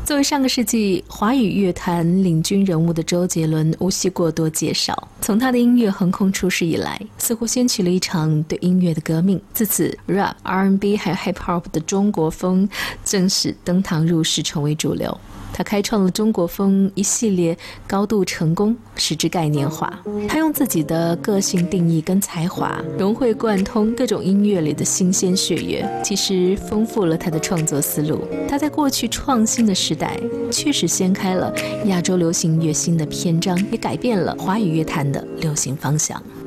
作为上个世纪华语乐坛领军人物的周杰伦，无需过多介绍。从他的音乐横空出世以来，似乎掀起了一场对音乐的革命。自此 rap、R&B 还有 hip hop 的中国风正式登堂入室，成为主流。他开创了中国风一系列高度成功，使之概念化。他用自己的个性定义跟才华，融会贯通各种音乐里的新鲜血液，其实丰富了他的创作思路。他在过去创新的时代，确实掀开了亚洲流行乐新的篇章，也改变了华语乐坛的流行方向。